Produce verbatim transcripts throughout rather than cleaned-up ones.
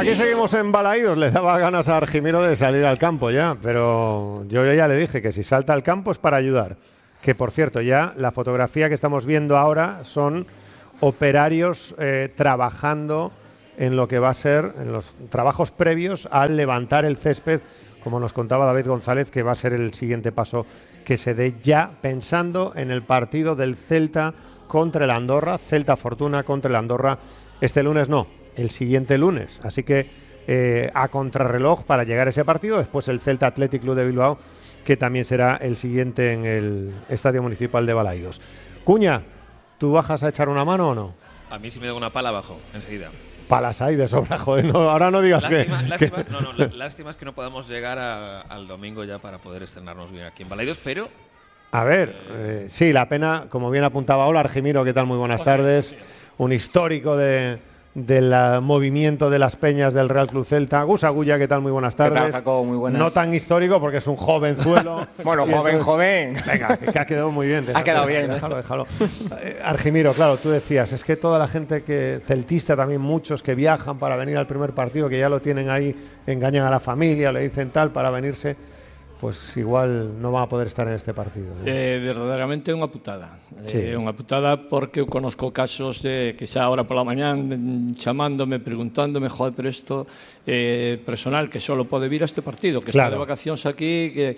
aquí seguimos en Balaídos. Le daba ganas a Argimiro de salir al campo ya, pero yo ya le dije que si salta al campo es para ayudar. Que por cierto, ya la fotografía que estamos viendo ahora son operarios eh, trabajando en lo que va a ser, en los trabajos previos al levantar el césped, como nos contaba David González, que va a ser el siguiente paso que se dé ya pensando en el partido del Celta contra el Andorra, Celta Fortuna contra el Andorra, este lunes no, el siguiente lunes. Así que eh, a contrarreloj para llegar a ese partido, después el Celta Athletic Club de Bilbao, que también será el siguiente en el Estadio Municipal de Balaídos. Cuña, ¿tú bajas a echar una mano o no? A mí si me da una pala bajo, enseguida. Palas hay de sobra, joder, no, ahora no digas lástima, que, lástima, que... No, no, la, lástima es que no podamos llegar a, al domingo ya para poder estrenarnos bien aquí en Balaídos, pero... A ver, eh, sí, la pena, como bien apuntaba, hola Argimiro, ¿qué tal? Muy buenas tardes. Un histórico de... del uh, movimiento de las peñas del Real Club Celta. Gus Agulla, ¿qué tal? Muy buenas tardes. ¿Qué tal, Jacobo? Muy buenas. No tan histórico porque es un jovenzuelo. Bueno, joven, entonces, joven. Venga, que, que ha quedado muy bien. Ha quedado bien. Déjalo, déjalo. Eh, Argimiro, claro, tú decías, es que toda la gente que celtista, también muchos que viajan para venir al primer partido, que ya lo tienen ahí, engañan a la familia, le dicen tal para venirse, pues igual no van a poder estar en este partido, ¿no? Eh, verdadeiramente é unha putada. Sí. É eh, unha putada porque eu conozco casos de que xa ahora pola mañán chamándome, preguntándome, joder, pero isto eh, personal que solo pode vir a este partido, que claro. está de vacacións aquí, que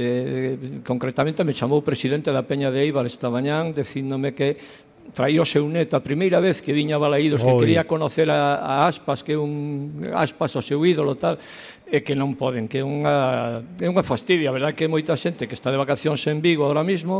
eh, concretamente me chamou o presidente da Peña de Eibar esta mañán dicíndome que traía o seu neto a primeira vez que viña a Balaídos, que Oi. quería conocer a, a Aspas, que é un Aspas o seu ídolo tal, e que non poden, que é unha, é unha fastidia, a verdade que moita xente que está de vacacións en Vigo ahora mismo,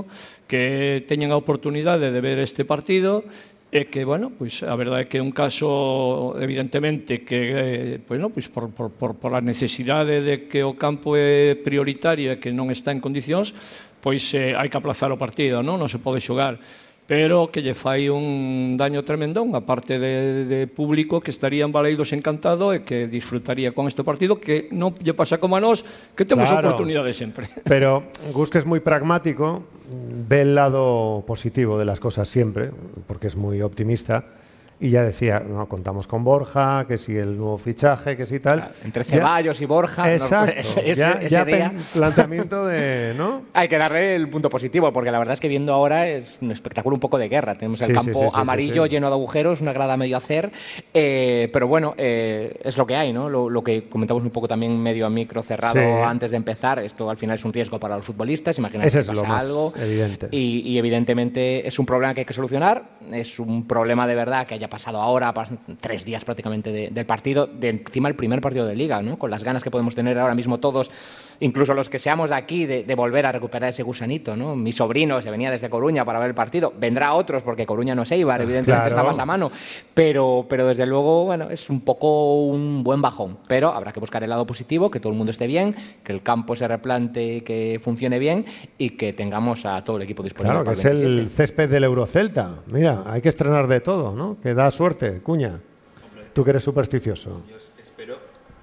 que teñen a oportunidade de ver este partido, e que, bueno, pois a verdade é que é un caso evidentemente que, eh, pois non, pois por, por, por, por a necesidade de que o campo é prioritario e que non está en condicións, pois eh, hai que aplazar o partido, non, non se pode xogar, pero que lle fai un daño tremendón a parte de, de público que estaría en Balaídos encantado e que disfrutaría con este partido, que non lle pasa como a nós, que temos claro. oportunidade sempre. Pero Gus, que es muy pragmático, ve el lado positivo de las cosas siempre, porque es muy optimista. Y ya decía, no, contamos con Borja, que si el nuevo fichaje, que si tal. Entre Ceballos ya, y Borja. Exacto. No, ese, ya ese ya día, planteamiento de, ¿no? Hay que darle el punto positivo, porque la verdad es que viendo ahora es un espectáculo un poco de guerra. Tenemos el sí, campo sí, sí, sí, amarillo sí, sí. lleno de agujeros, una grada medio hacer, eh, pero bueno, eh, es lo que hay, ¿no? Lo, lo que comentamos un poco también medio a micro cerrado sí. antes de empezar. Esto al final es un riesgo para los futbolistas. Imagínate Ese que es pasa lo más algo. Evidente. Y, y evidentemente es un problema que hay que solucionar. Es un problema de verdad que haya pasado ahora, tres días prácticamente de, del partido, de encima el primer partido de Liga, ¿no? Con las ganas que podemos tener ahora mismo todos, incluso los que seamos de aquí, de, de volver a recuperar ese gusanito, ¿no? Mi sobrino se venía desde Coruña para ver el partido, vendrá otros porque Coruña no es Eibar, evidentemente claro. está más a mano, pero, pero desde luego, bueno, es un poco un buen bajón, pero habrá que buscar el lado positivo, que todo el mundo esté bien, que el campo se replante, que funcione bien y que tengamos a todo el equipo disponible. Claro, que es el césped del Eurocelta. Mira, hay que estrenar de todo, ¿no? Que da suerte, Cuña. Tú que eres supersticioso. Yo espero,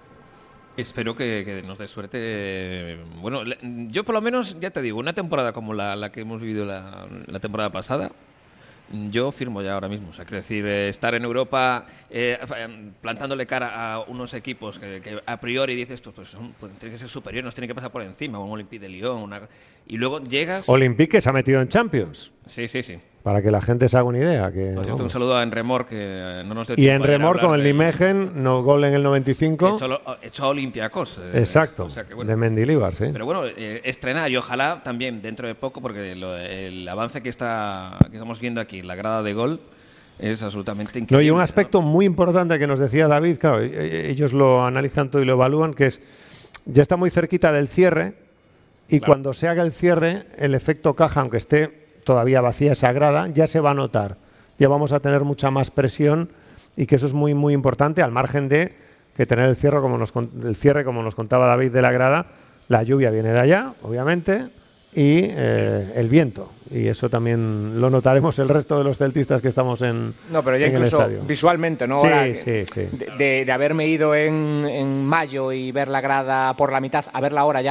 espero que, que nos dé suerte. Bueno, yo por lo menos, ya te digo, una temporada como la, la que hemos vivido la, la temporada pasada, yo firmo ya ahora mismo. O sea, quiero decir, estar en Europa eh, plantándole cara a unos equipos que, que a priori dices, esto pues, son, pues tienen que ser superiores, nos tienen que pasar por encima, un Olympique de Lyon, una, y luego llegas... Olympique se ha metido en Champions. Sí, sí, sí. Para que la gente se haga una idea. Que, pues un saludo a Enremor, que no nos dio y Enremor con el Nimegen, no gol en el noventa y cinco. Hecho, hecho a Olympiacos. Eh, Exacto, o sea que, bueno, de Mendilibar, sí. Pero bueno, eh, estrenar y ojalá también dentro de poco, porque lo, el avance que, está, que estamos viendo aquí, la grada de gol, es absolutamente increíble. No, y un aspecto ¿no? muy importante que nos decía David, claro, ellos lo analizan todo y lo evalúan, que es, ya está muy cerquita del cierre y claro. cuando se haga el cierre, el efecto caja, aunque esté todavía vacía esa grada, ya se va a notar. Ya vamos a tener mucha más presión y que eso es muy muy importante, al margen de que tener el cierre, como nos, el cierre, como nos contaba David de la grada, la lluvia viene de allá, obviamente, y eh, sí. el viento. Y eso también lo notaremos el resto de los celtistas que estamos en, no, pero ya en incluso el estadio. Visualmente, ¿no? Sí, Ahora, sí, sí. De, de, de haberme ido en, en mayo y ver la grada por la mitad, a verla ahora ya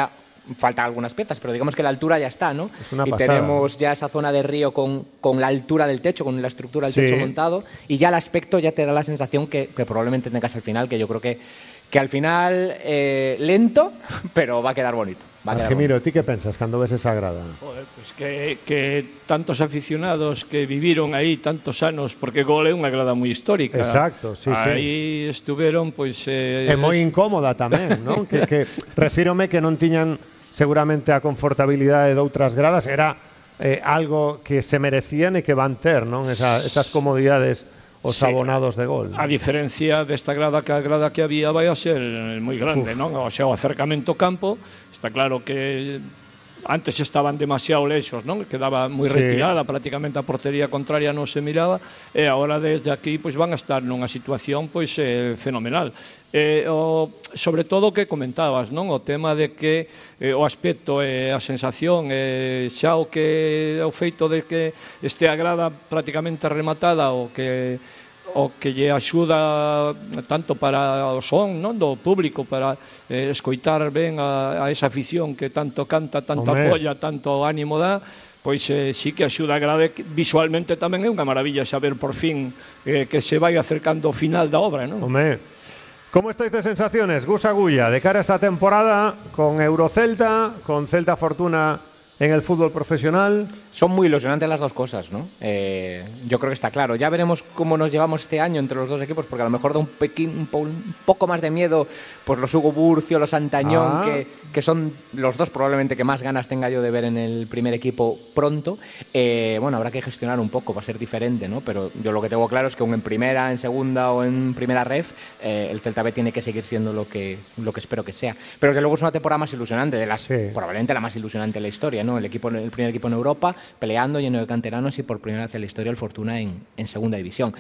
faltan algunas piezas, pero digamos que la altura ya está, ¿no? Es una y pasada. tenemos ya esa zona de río con, con la altura del techo, con la estructura del Sí. techo montado, y ya el aspecto ya te da la sensación que, que probablemente tengas al final, que yo creo que, que al final eh, lento, pero va a quedar bonito. Va a quedar Argimiro, ti que pensas cando ves esa grada? Joder, pues que, que tantos aficionados que viviron aí tantos anos, porque Gol é unha grada moi histórica. Exacto, sí, sí. Aí estuveron, pois... Eh, É moi incómoda tamén, non? que, que refírome que non tiñan seguramente a confortabilidade de outras gradas, era eh, algo que se merecían e que van ter, non? Esa, esas comodidades os Sí. abonados de Gol. A diferencia desta grada que a grada que había vai a ser moi grande, Uf. non? O sea, o acercamento ao campo, está claro que antes estaban demasiado lexos, non? Quedaba moi Sí. retirada, prácticamente a portería contraria non se miraba, e agora desde aquí pois van a estar nunha situación pois eh, fenomenal. Eh, o, sobre todo o que comentabas, non? O tema de que eh, o aspecto e a sensación eh, xa o que o feito de que este a grada prácticamente rematada o que o que lle axuda tanto para o son, non, do público, para eh, escoitar ben a, a esa afición que tanto canta, tanto Hombre. apoia, tanto ánimo dá, pois eh, sí que axuda a grade. Visualmente tamén é unha maravilla saber por fin eh, que se vai acercando o final da obra, non? Home, como estáis de sensaciones, Gus Agulla, de cara a esta temporada, con Eurocelta, con Celta Fortuna en el fútbol profesional? Son muy ilusionantes las dos cosas, ¿no? Eh, yo creo que está claro. Ya veremos cómo nos llevamos este año entre los dos equipos, porque a lo mejor da un, pequín, un, po, un poco más de miedo pues los Hugo Burcio, los Santañón, Ah. que, que son los dos probablemente que más ganas tenga yo de ver en el primer equipo pronto. Eh, bueno, habrá que gestionar un poco, va a ser diferente, ¿no? Pero yo lo que tengo claro es que aún en primera, en segunda o en primera ref, eh, el Celta B tiene que seguir siendo lo que, lo que espero que sea. Pero desde luego es una temporada más ilusionante, de las, Sí. probablemente la más ilusionante de la historia, ¿no? El, equipo, el primer equipo en Europa, peleando, lleno de canteranos y por primera vez en la historia el Fortuna en, en segunda división.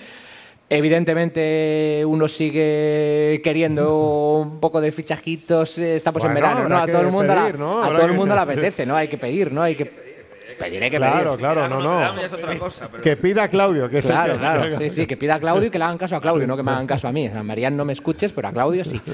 Evidentemente uno sigue queriendo un poco de fichajitos, eh, estamos Bueno, en verano, ¿no? habrá A que todo el mundo, pedir, la, ¿no? a Habrá todo el que- mundo le apetece, ¿no? Hay que pedir, ¿no? Hay que pedir, hay que Claro, pedir. claro, no, no. Ya es otra cosa, pero... Que pida Claudio, que es el Claro, que- claro, sí, sí, que pida a Claudio y que le hagan caso a Claudio, no que me hagan caso a mí. A Marian no me escuches, pero a Claudio sí.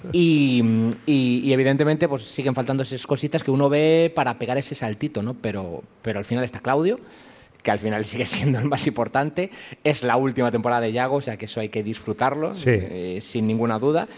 Y, y- y evidentemente pues siguen faltando esas cositas que uno ve para pegar ese saltito, ¿no? Pero, pero al final está Claudio, que al final sigue siendo el más importante. Es la última temporada de Yago, o sea que eso hay que disfrutarlo, Sí. eh, sin ninguna duda.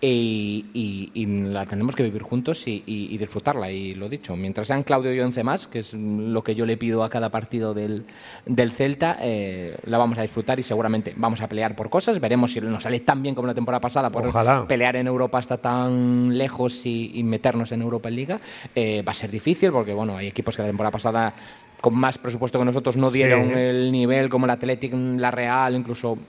Y, y- y la tenemos que vivir juntos y, y- y disfrutarla. Y lo dicho, mientras sean Claudio y once más, que es lo que yo le pido a cada partido del, del Celta, eh, la vamos a disfrutar y seguramente vamos a pelear por cosas. Veremos si nos sale tan bien como la temporada pasada por Ojalá. pelear en Europa hasta tan lejos y, y meternos en Europa en Liga. Eh, va a ser difícil porque bueno, hay equipos que la temporada pasada con más presupuesto que nosotros no dieron Sí. el nivel, como el Athletic, la Real, incluso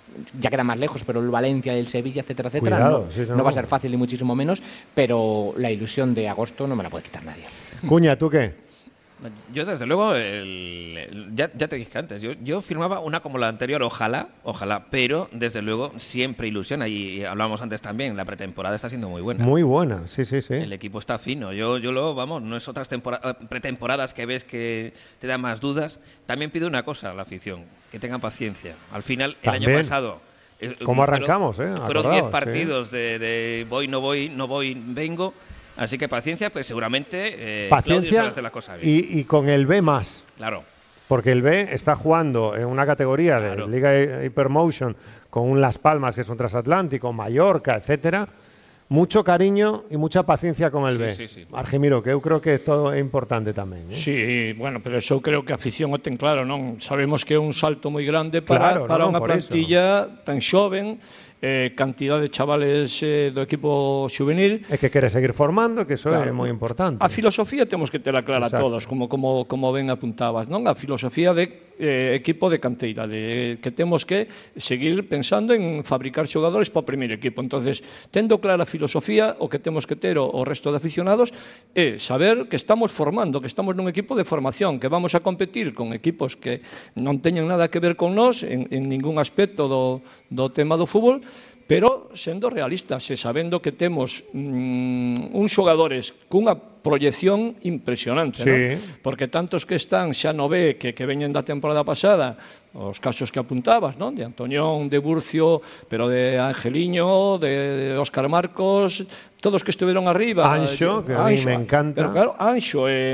ya queda más lejos, pero el Valencia, el Sevilla, etcétera, etcétera. Cuidado, no, sí, no. no va a ser fácil ni muchísimo menos, pero la ilusión de agosto no me la puede quitar nadie. Cuña, ¿tú qué? Yo, desde luego, el- el- ya, ya te dije antes, yo, yo firmaba una como la anterior, ojalá, ojalá, pero desde luego siempre ilusiona. Y, y hablábamos antes también, la pretemporada está siendo muy buena. Muy buena, sí, sí, sí. El equipo está fino. Yo, yo lo, vamos, no es otras tempora- eh, pretemporadas que ves que te da más dudas. También pido una cosa a la afición, que tengan paciencia. Al final, el También. año pasado... eh, ¿Cómo fueron- arrancamos, eh? Fueron Acordaos, diez sí. partidos de, de voy, no voy, no voy, vengo. Así que paciencia, pues seguramente eh, Claudio Paciencia sabe hacer las cosas bien. y, y con el B más. Claro. Porque el B está jugando en una categoría de Claro. Liga Hypermotion con un Las Palmas, que es un transatlántico, Mallorca, etcétera. Mucho cariño y mucha paciencia con el Sí, B. sí, sí. Argimiro, que eu creo que isto é importante tamén. Eh? Sí, bueno, pero eso eu creo que a afición o ten claro, non? Sabemos que é un salto moi grande Claro, para, para non, unha por iso. plantilla tan xoven, eh, cantidad de chavales eh, do equipo juvenil. É que quere seguir formando, que eso é Claro. moi importante. A filosofía temos que tela clara Exacto. todos, como, como, como ben apuntabas, non? A filosofía de eh, equipo de canteira, de que temos que seguir pensando en fabricar xogadores para o primeiro equipo. Entonces, tendo clara a filosofía, o que temos que ter o, o resto de aficionados é saber que estamos formando, que estamos nun equipo de formación, que vamos a competir con equipos que non teñen nada que ver con nós en, en ningún aspecto do, do tema do fútbol, pero sendo realistas e sabendo que temos mm, uns xogadores cunha proyección impresionante, sí. ¿no? Porque tantos que están xa no ve que, que veñen da temporada pasada, os casos que apuntabas, ¿no? De Antoñón, de Burcio, pero de Angeliño, de, de Óscar Marcos, todos que estuvieron arriba. Anxo, que a mí me encanta. Pero claro, Anxo, eh,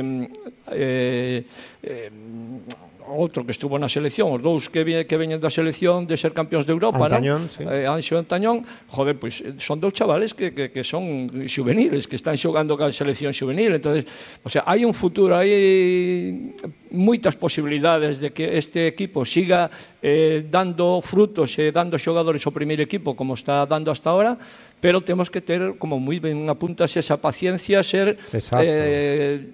eh, eh, outro que estuvo na selección, os dous que, vi, que veñen da selección de ser campeóns de Europa, Antañón, ¿no? Sí. Eh, Anxo e Antañón, joder, pois pues, son dous chavales que, que, que son juveniles, que están xogando ca selección juvenil, entonces, o sea, hai un futuro, hai moitas posibilidades de que este equipo siga eh, dando frutos e dando xogadores ao primeiro equipo como está dando hasta ahora, pero temos que ter, como moi ben apuntas, esa paciencia, ser eh,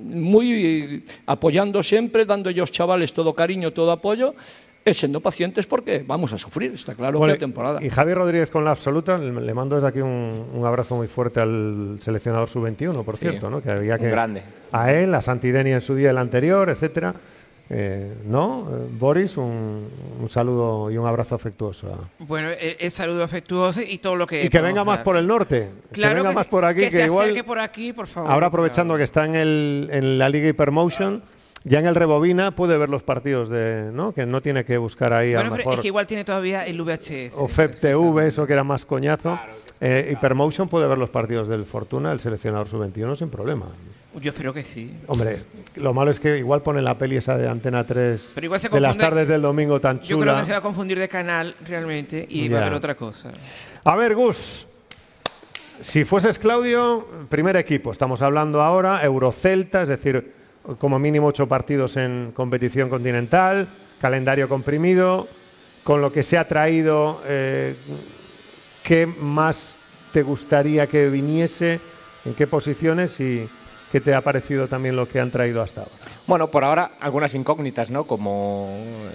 moi apoyando sempre, dándolle aos chavales todo cariño, todo apoyo, e sendo pacientes porque vamos a sufrir, está claro, bueno, que a temporada. Y Javi Rodríguez con la absoluta, le mando desde aquí un, un abrazo muy fuerte al seleccionador sub veintiuno, por sí, cierto, ¿no? Que había que grande. A él, a Santideni en su día el anterior, etcétera. Eh, ¿No? Eh, Boris, un, un saludo y un abrazo afectuoso. A... Bueno, el, el saludo afectuoso y todo lo que... Y que venga más por el norte, claro, que venga que, más por aquí, que, que, se igual... acerque por aquí, por favor. Ahora aprovechando claro. que está en, el, en la Liga Hypermotion, ya en el Rebobina puede ver los partidos de, ¿no? Que no tiene que buscar ahí bueno, a lo pero mejor... es que igual tiene todavía el V H S. O F E P T V, eso que era más coñazo. Claro, eh, claro. Hypermotion puede ver los partidos del Fortuna, el seleccionador sub veintiuno, sin problema. Yo espero que sí. Hombre, lo malo es que igual ponen la peli esa de Antena tres pero igual se de las tardes del domingo tan chula. Yo creo que se va a confundir de canal realmente y ya. va a haber otra cosa. A ver, Gus, si fueses Claudio, primer equipo, estamos hablando ahora, Eurocelta, es decir, como mínimo ocho partidos en competición continental, calendario comprimido, con lo que se ha traído, eh, ¿qué más te gustaría que viniese? ¿En qué posiciones? Y ¿qué te ha parecido también lo que han traído hasta ahora? Bueno, por ahora algunas incógnitas, ¿no? Como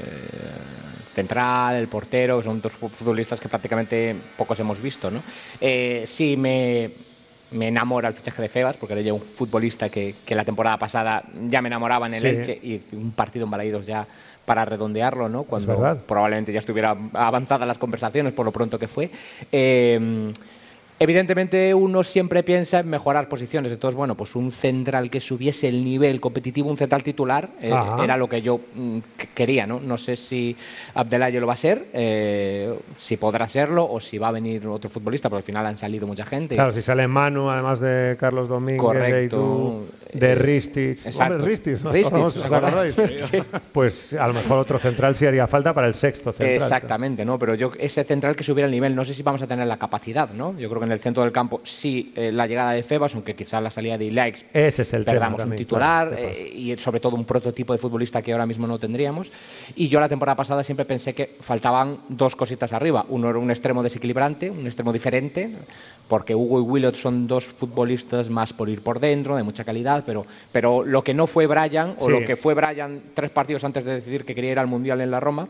eh, central, el portero, son dos futbolistas que prácticamente pocos hemos visto, ¿no? Eh, sí me, me enamora el fichaje de Febas, porque era ya un futbolista que, que la temporada pasada ya me enamoraba en el sí. Elche, y un partido en Balaídos ya para redondearlo, ¿no? Cuando probablemente ya estuviera avanzadas las conversaciones por lo pronto que fue. Eh, Evidentemente uno siempre piensa en mejorar posiciones, entonces bueno, pues un central que subiese el nivel competitivo, un central titular, eh, era lo que yo mm, quería, ¿no? No sé si Abdelaye lo va a ser, eh, si podrá serlo o si va a venir otro futbolista, porque al final han salido mucha gente. Claro, si sale Manu, además de Carlos Domínguez, correcto, de Itu, de Ristich, exacto. Hombre, Ristich, ¿no? Ristich, ¿os acordáis? Sí. Pues a lo mejor otro central sí haría falta para el sexto central. Exactamente, ¿no? Pero yo ese central que subiera el nivel, no sé si vamos a tener la capacidad, ¿no? Yo creo que en el centro del campo sí, eh, la llegada de Febas, aunque quizás la salida de Ilaix ese es el perdamos tema un también, titular, claro, eh, y sobre todo un prototipo de futbolista que ahora mismo no tendríamos. Y yo la temporada pasada siempre pensé que faltaban dos cositas arriba. Uno era un extremo desequilibrante, un extremo diferente, porque Hugo y Willot son dos futbolistas más por ir por dentro, de mucha calidad, pero, pero lo que no fue Brian, o sí. lo que fue Brian tres partidos antes de decidir que quería ir al Mundial en la Roma,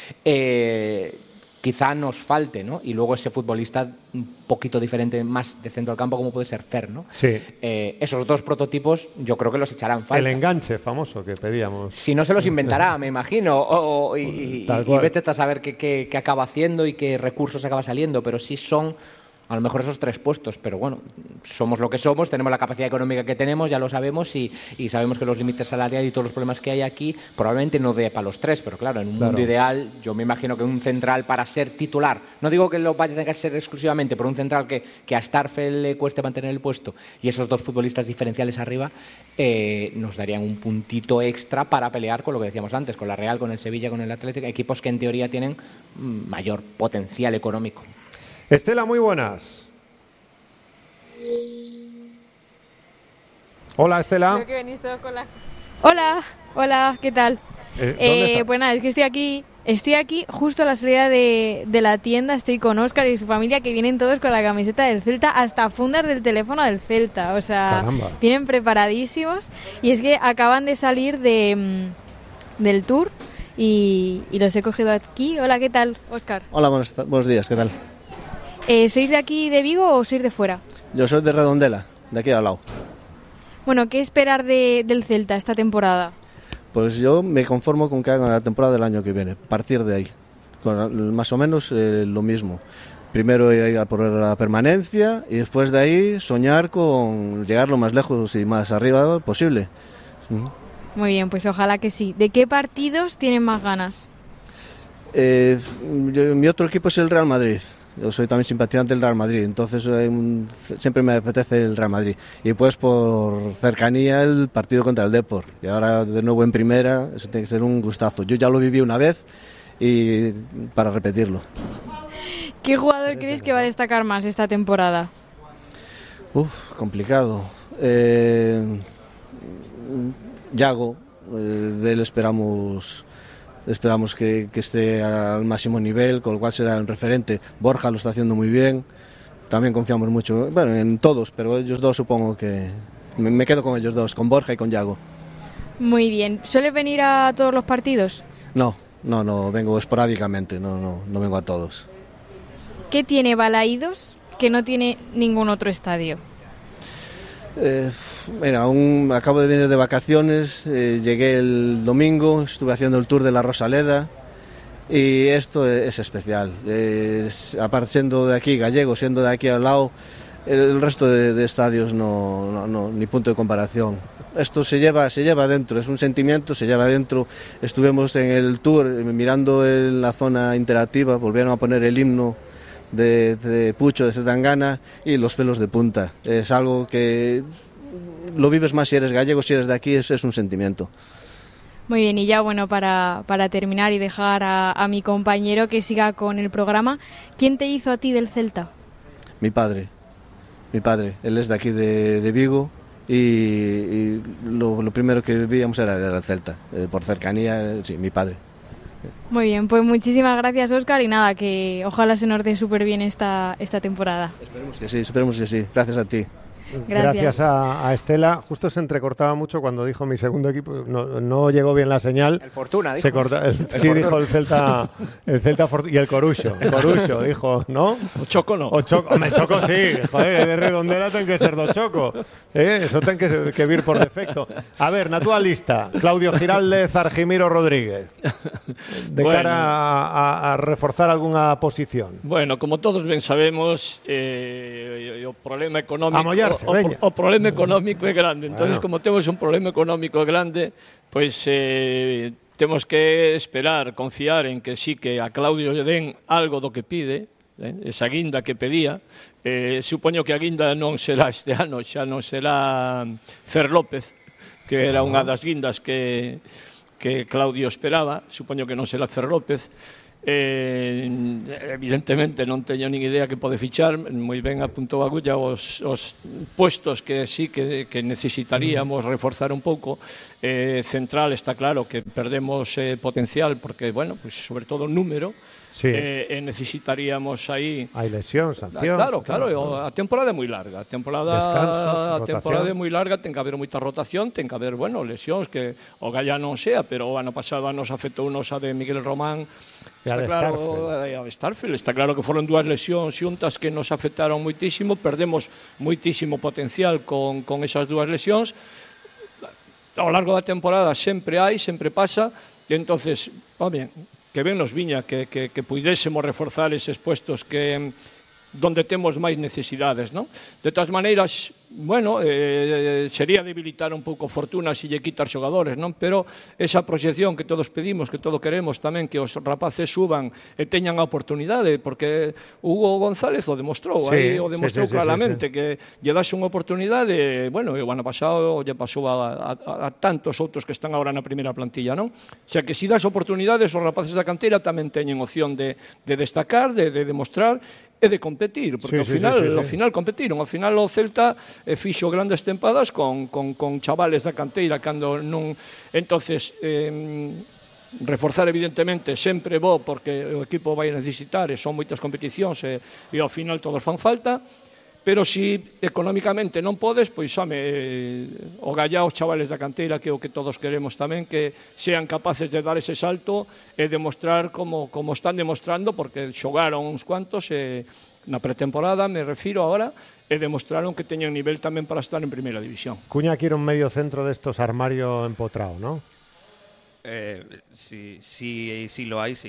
eh, quizá nos falte, ¿no? Y luego ese futbolista un poquito diferente, más de centro del campo, como puede ser Fer, ¿no? Sí. Eh, esos dos prototipos yo creo que los echarán falta. El enganche famoso que pedíamos. Si no se los inventará, me imagino, o, o, y, y, y vete a saber qué, qué, qué acaba haciendo y qué recursos acaba saliendo, pero sí son a lo mejor esos tres puestos, pero bueno, somos lo que somos, tenemos la capacidad económica que tenemos, ya lo sabemos, y, y sabemos que los límites salariales y todos los problemas que hay aquí probablemente no dé para los tres, pero claro, en un claro. mundo ideal yo me imagino que un central para ser titular, no digo que lo vaya a tener que ser exclusivamente, pero un central que, que a Starfel le cueste mantener el puesto y esos dos futbolistas diferenciales arriba, eh, nos darían un puntito extra para pelear con lo que decíamos antes, con la Real, con el Sevilla, con el Atlético, equipos que en teoría tienen mayor potencial económico. Estela, muy buenas. Hola, Estela. Creo que venís todos con la... Hola, hola, ¿qué tal? Eh, eh, pues nada, es que estoy aquí, estoy aquí justo a la salida de, de la tienda, estoy con Óscar y su familia, que vienen todos con la camiseta del Celta, hasta fundas del teléfono del Celta, o sea, caramba, vienen preparadísimos, y es que acaban de salir de, del tour y, y los he cogido aquí. Hola, ¿qué tal, Óscar? Hola, buenos, buenos días, ¿qué tal? Eh, ¿Sois de aquí de Vigo o sois de fuera? Yo soy de Redondela, de aquí al lado. Bueno, ¿qué esperar de, del Celta esta temporada? Pues yo me conformo con que hagan la temporada del año que viene, partir de ahí, con más o menos eh, lo mismo. primero ir a por la permanencia y después de ahí soñar con llegar lo más lejos y más arriba posible. Muy bien, pues ojalá que sí. ¿De qué partidos tienen más ganas? Eh, yo, mi otro equipo es el Real Madrid. Yo soy también simpatizante del Real Madrid, entonces eh, siempre me apetece el Real Madrid. Y pues por cercanía el partido contra el Depor. Y ahora de nuevo en primera, eso tiene que ser un gustazo. Yo ya lo viví una vez y para repetirlo. ¿Qué jugador crees que va a destacar más esta temporada? Uf, complicado. Eh, Yago, eh, de él esperamos... Esperamos que, que esté al máximo nivel, con lo cual será un referente. Borja lo está haciendo muy bien, también confiamos mucho, bueno, en todos, pero ellos dos supongo que... Me, me quedo con ellos dos, con Borja y con Yago. Muy bien. ¿Sueles venir a todos los partidos? No, no, no, vengo esporádicamente, no, no, no vengo a todos. ¿Qué tiene Balaídos que no tiene ningún otro estadio? Eh, mira, aún acabo de venir de vacaciones, eh, llegué el domingo, estuve haciendo el tour de la Rosaleda y esto es especial. Eh, es, aparte siendo de aquí, gallego, siendo de aquí al lado, el, el resto de, de estadios no, no, no, ni punto de comparación. Esto se lleva, se lleva dentro, es un sentimiento, se lleva dentro. Estuvimos en el tour mirando en la zona interactiva, volvieron a poner el himno De, de Pucho, de Zetangana, y los pelos de punta. Es algo que lo vives más si eres gallego, si eres de aquí, es, es un sentimiento. Muy bien, y ya bueno, para, para terminar y dejar a, a mi compañero que siga con el programa, ¿quién te hizo a ti del Celta? Mi padre, mi padre, él es de aquí de, de Vigo y, y lo, lo primero que vivíamos era, era el Celta, eh, por cercanía, sí, mi padre. Muy bien, pues muchísimas gracias, Óscar, y nada, que ojalá se nos dé súper bien esta, esta temporada. Esperemos que sí, esperemos que sí. Gracias a ti. Gracias, Gracias a, a Estela. Justo se entrecortaba mucho cuando dijo mi segundo equipo. No, no llegó bien la señal. El Fortuna, dijo. Se corta, el, El sí, Fortuna. dijo el Celta, el Celta Fortu- y el Corucho. El Corucho, dijo, ¿no? O Choco no. O Choco, hombre, Choco sí. Joder, de Redondela ten que ser do Choco. ¿Eh? Eso ten que, ser, que vir por defecto. A ver, na túa lista, Claudio Giraldez, Argimiro Rodríguez. De Bueno. cara a, a, a reforzar algunha posición. Bueno, como todos ben sabemos, eh, o problema económico A mollarse, o, veña. o, o problema económico é grande. Entonces, Bueno. como temos un problema económico grande, pois eh, temos que esperar, confiar en que sí que a Claudio lle den algo do que pide, eh, esa guinda que pedía. Eh, supoño que a guinda non será este ano, xa non será Fer López, que era unha das guindas que que Claudio esperaba, supoño que non será Fer López. Eh, evidentemente non teño nin idea que pode fichar, moi ben apuntou Agulla os, os puestos que sí que, que necesitaríamos reforzar un pouco. Eh, central está claro que perdemos eh, potencial porque, bueno, pues sobre todo número. Sí. Eh, eh, necesitaríamos aí Hai lesión, sanción. Claro, claro, claro, a temporada é moi larga. A temporada Descansos, a temporada é rotación. moi larga, ten que haber moita rotación, ten que haber, bueno, lesións que o Galla non sea, pero o ano pasado a nos afectou nos a de Miguel Román. E a Está de claro, Starfield. e a de Starfield, está claro que foron dúas lesións xuntas que nos afectaron moitísimo, perdemos moitísimo potencial con, con esas dúas lesións. Ao largo da temporada sempre hai, sempre pasa, e entonces, home, que ben nos viña que, que, que puidésemos reforzar eses puestos que donde temos máis necesidades, non? De todas maneiras, bueno, eh, sería debilitar un pouco Fortuna se lle quitar xogadores, non? Pero esa proxección que todos pedimos, que todos queremos tamén que os rapaces suban e teñan a oportunidade, porque Hugo González o demostrou, Sí, aí o sí, demostrou sí, sí, claramente, sí, sí. que lle das unha oportunidade, bueno, e o ano pasado lle pasou a, a, a tantos outros que están agora na primeira plantilla, non? O sea, que se das oportunidades, os rapaces da canteira tamén teñen opción de, de destacar, de, de demostrar e de competir, porque Sí, ao sí, final, sí, sí, sí. ao final competiron, ao final o Celta eh, fixo grandes tempadas con, con, con chavales da canteira cando non... Entonces, eh, reforzar evidentemente sempre bo porque o equipo vai necesitar e son moitas competicións e, e ao final todos fan falta, pero si económicamente non podes, pois home, eh, o Gallá os chavales da canteira, que é o que todos queremos tamén, que sean capaces de dar ese salto e demostrar como, como están demostrando, porque xogaron uns cuantos e na pretemporada, me refiro agora, e demostraron que teñen nivel tamén para estar en primeira división. Cuña quiere un medio centro de estos armario empotrado, ¿no? Eh, si, si, si lo hay, sí.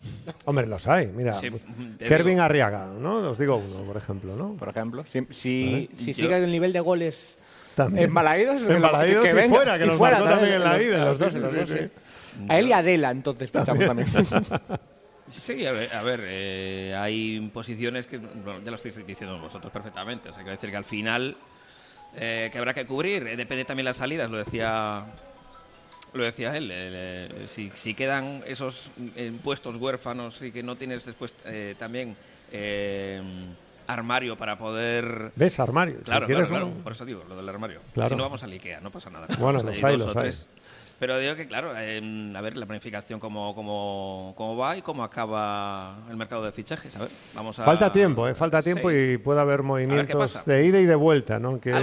Hombre, los hay, mira. Sí, te Kervin digo. Arriaga, ¿no? Os digo uno, por ejemplo, ¿no? Por ejemplo, si, si, si Yo- sigue el nivel de goles También. en Balaídos, En Balaídos y venga, fuera, que y los fuera marcó también en la los- ida, Los sí, dos, sí, los sí, dos, sí. sí. A él y a Adela, entonces fichamos también. Sí, a ver, a ver eh, hay posiciones que bueno, ya lo estáis diciendo vosotros perfectamente. O sea, quiero decir que al final eh, que habrá que cubrir. Eh, depende también las salidas, lo decía lo decía él. eh, eh, si, si quedan esos eh, puestos huérfanos y que no tienes después eh, también eh, armario para poder... ¿Ves, armario? Si Claro, quieres claro, claro, uno- por eso digo, lo del armario. Claro. Si no vamos al Ikea, no pasa nada. Bueno, Vamos los ahí hay, dos los o hay. tres. Pero digo que, claro, eh, a ver la planificación cómo, cómo, cómo va y cómo acaba el mercado de fichajes. A ver, vamos a... Falta tiempo, ¿eh? Falta tiempo Sí. y puede haber movimientos pasa. de ida y de vuelta, ¿no? Que